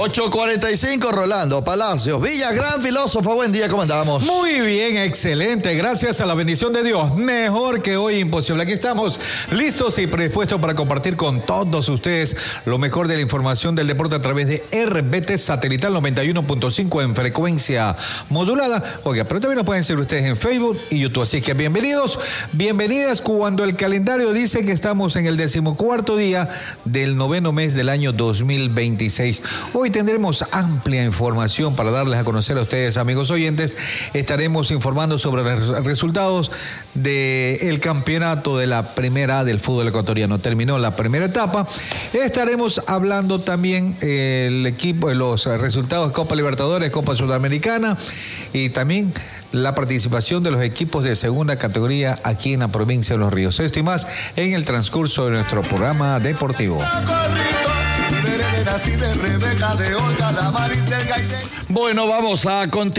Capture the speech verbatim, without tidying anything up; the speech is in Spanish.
ocho cuarenta y cinco, Rolando Palacios Villa, gran filósofo, buen día, ¿cómo andamos? Muy bien, excelente, gracias a la bendición de Dios, mejor que hoy imposible. Aquí estamos listos y predispuestos para compartir con todos ustedes lo mejor de la información del deporte a través de R B T Satelital noventa y uno punto cinco en frecuencia modulada. Oiga, pero también nos pueden seguir ustedes en Facebook y YouTube, así que bienvenidos, bienvenidas cuando el calendario dice que estamos en el decimocuarto día del noveno mes del año dos mil veintiséis. Hoy tendremos amplia información para darles a conocer a ustedes, amigos oyentes. Estaremos informando sobre los resultados del campeonato de la Primera A del fútbol ecuatoriano. Terminó la primera etapa. Estaremos hablando también eh, el equipo, los resultados de Copa Libertadores, Copa Sudamericana y también la participación de los equipos de segunda categoría aquí en la provincia de Los Ríos. Esto y más en el transcurso de nuestro programa deportivo. Bueno, vamos a continuar.